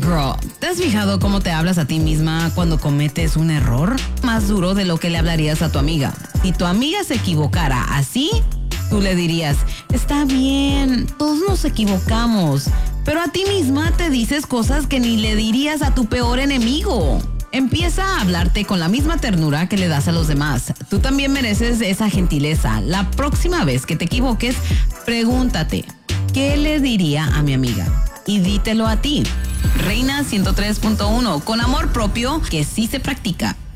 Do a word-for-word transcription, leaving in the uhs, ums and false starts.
Girl, ¿te has fijado cómo te hablas a ti misma cuando cometes un error? Más duro de lo que le hablarías a tu amiga. Si tu amiga se equivocara así, tú le dirías, está bien, todos nos equivocamos. Pero a ti misma te dices cosas que ni le dirías a tu peor enemigo. Empieza a hablarte con la misma ternura que le das a los demás. Tú también mereces esa gentileza. La próxima vez que te equivoques, pregúntate, ¿qué le diría a mi amiga? Y dítelo a ti. Reina ciento tres punto uno, con amor propio que sí se practica.